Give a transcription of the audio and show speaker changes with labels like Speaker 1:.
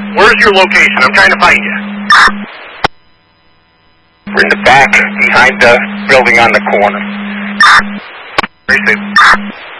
Speaker 1: Where's your location? I'm trying to find you.
Speaker 2: We're in the back, behind the building on the corner.
Speaker 1: Very safe.